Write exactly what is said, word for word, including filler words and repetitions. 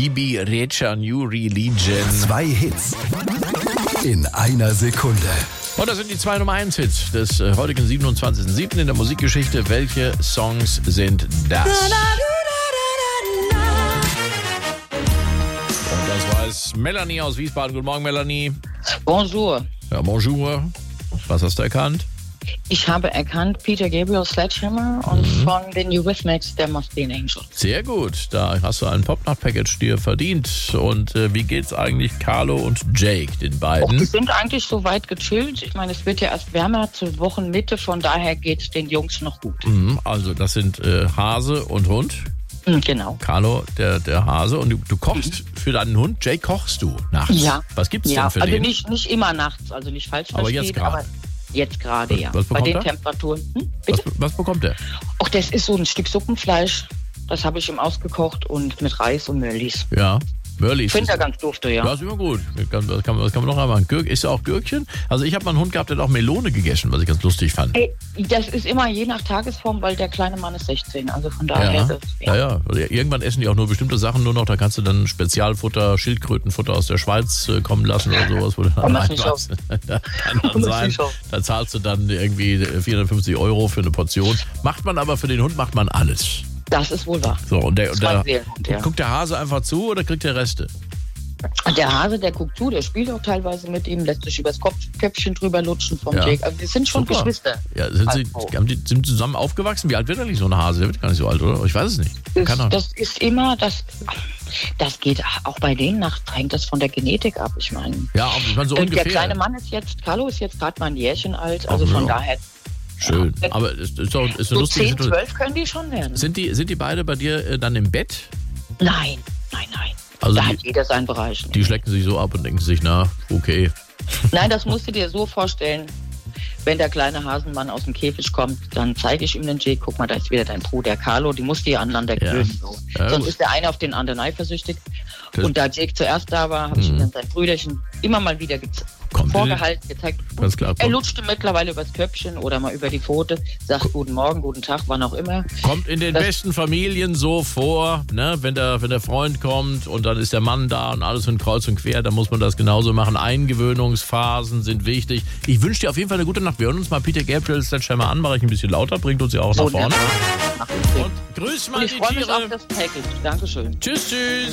Bibi Rexha New Religion. Zwei Hits in einer Sekunde. Und das sind die zwei Nummer eins Hits des äh, heutigen siebenundzwanzigsten siebten in der Musikgeschichte. Welche Songs sind das? Und das weiß Melanie aus Wiesbaden. Guten Morgen, Melanie. Bonjour. Ja, bonjour. Was hast du erkannt? Ich habe erkannt Peter Gabriel, Sledgehammer und Mhm. von den Eurythmics, There Must Be an Angel. Sehr gut. Da hast du ein Popnacht-Package dir verdient. Und äh, wie geht's eigentlich Carlo und Jake, den Och, beiden? die sind eigentlich so weit gechillt. Ich meine, es wird ja erst wärmer zur Wochenmitte, von daher geht es den Jungs noch gut. Mhm, also das sind äh, Hase und Hund. Mhm, genau. Carlo, der, der Hase. Und du, du kochst für deinen Hund. Jake, kochst du nachts? Ja. Was gibt's Ja, denn für also den? nicht, nicht immer nachts, also nicht falsch Aber verstehen. jetzt gerade. aber Jetzt gerade, ja. Was Bei bekommt den er? Temperaturen. Hm, Was, bitte? was bekommt er? Och, das ist so ein Stück Suppenfleisch. Das habe ich ihm ausgekocht und mit Reis und Mörlis. Ja, Mörlis. Ich finde er ganz dufte, ja. Ja, ist immer gut. Das kann, das kann, das kann man noch einmal. Gürk, ist ja auch Gürkchen? Also ich habe mal einen Hund gehabt, der hat auch Melone gegessen, was ich ganz lustig fand. Ey, das ist immer je nach Tagesform, weil der kleine Mann ist sechzehn. Also von daher. Ja, Das, ja, ja. Irgendwann essen die auch nur bestimmte Sachen nur noch. Da kannst du dann Spezialfutter, Schildkrötenfutter aus der Schweiz äh, kommen lassen oder sowas. Wo du dann muss nicht reinmachst. Da kann dann Muss sein, nicht auf. da zahlst du dann irgendwie vierhundertfünfzig Euro für eine Portion. Macht man aber für den Hund, macht man alles. Das ist wohl wahr. So, und der, Das und war der ein Seelenhund, ja. guckt der Hase einfach zu oder kriegt der Reste? Und der Hase, der guckt zu, der spielt auch teilweise mit ihm, lässt sich übers Kopf, Köpfchen drüber lutschen vom Ja. Jake. Also wir sind schon Super. Geschwister. Ja, sind sie Also. haben die, sind zusammen aufgewachsen? Wie alt wird eigentlich so ein Hase? Der wird gar nicht so alt, oder? Ich weiß es nicht. Das, Keine Ahnung. das ist immer, das, das geht auch bei denen nach, hängt das von der Genetik ab. Ich meine, Ja, aber ich meine so der ungefähr. kleine Mann ist jetzt, Carlo ist jetzt gerade mal ein Jährchen alt, also Ach, von ja. daher. Schön. Ja. Aber es ist doch ist eine So lustige zehn, Situation. zwölf können die schon werden. Sind die, sind die beide bei dir äh, dann im Bett? Nein, nein, nein. Also da die- hat jeder seinen Bereich. Die schlecken sich so ab und denken sich, na, okay. Nein, das musst du dir so vorstellen. Wenn der kleine Hasenmann aus dem Käfig kommt, dann zeige ich ihm den Jake. Guck mal, da ist wieder dein Bruder Carlo. Die musst du ja aneinander Ja. gewöhnen. So. Ja, Sonst gut. ist der eine auf den anderen eifersüchtig. Das- Und da Jake zuerst da war, habe ich Mhm. ihm dann sein Brüderchen immer mal wieder ge- Kommt vorgehalten, gezeigt. Ganz klar. Er Kommt, lutschte mittlerweile übers Köpfchen oder mal über die Pfote, sagt guten Morgen, guten Tag, wann auch immer. kommt in den Das- besten Familien so vor, ne? wenn, der, wenn der Freund kommt und dann ist der Mann da und alles in kreuz und quer, dann muss man das genauso machen. Eingewöhnungsphasen sind wichtig. Ich wünsche dir auf jeden Fall eine gute Nacht. Wir hören uns mal Peter Gabriel Sledgehammer an, mache ich ein bisschen lauter, bringt uns ja auch So, nach vorne. Ach, okay. Und grüß Und mal ich die freue mich Tiere. auf das Package. Dankeschön. Tschüss, tschüss.